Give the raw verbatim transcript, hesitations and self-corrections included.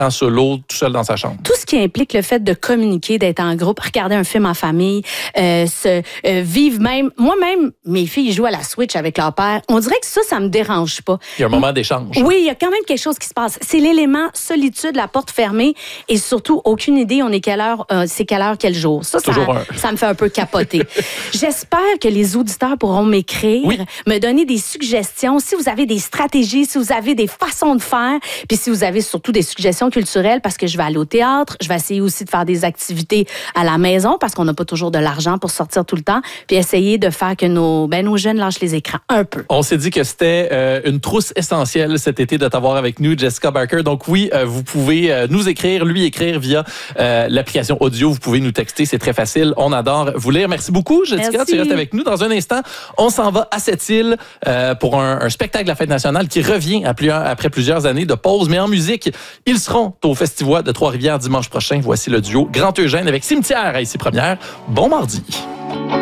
en solo, tout seul dans sa chambre. Tout ce qui implique le fait de communiquer, d'être en groupe, regarder un film en famille, euh, se euh, vivre même... Moi-même, mes filles jouent à la Switch avec leur père. On dirait que ça, ça me dérange pas. Il y a un moment d'échange. Oui, il y a quand même quelque chose qui se passe. C'est l'élément solitude, la porte fermée et surtout, aucune idée, on est quelle heure, euh, c'est quelle heure, quel jour. Ça, ça, ça me fait un peu capoter. J'espère que les auditeurs pourront m'écrire, oui. me donner des suggestions. Si vous avez des stratégies, si vous avez des façons de faire, puis si vous avez surtout des suggestions culturelles, parce que je vais aller au théâtre, je vais essayer aussi de faire des activités à la maison, parce qu'on n'a pas toujours de l'argent pour sortir tout le temps, puis essayer de faire que nos, ben, nos jeunes lâchent les écrans un peu. On s'est dit que c'était euh, une trousse essentielle cet été de t'avoir avec nous, Jessica Barker. Donc oui, euh, vous pouvez euh, nous écrire, lui écrire via euh, l'application audio. Vous pouvez nous texter, c'est très facile. On adore vous lire. Merci beaucoup, Jessica. Merci. Tu restes avec nous. Dans un instant, on s'en va à Sept-Îles euh, pour un, un spectacle de la Fête nationale qui revient après plusieurs années de pause, mais en musique. Ils seront au Festival de Trois-Rivières dimanche prochain. Voici le duo Grand Eugène avec Cimetière à Ici Première. Bon mardi.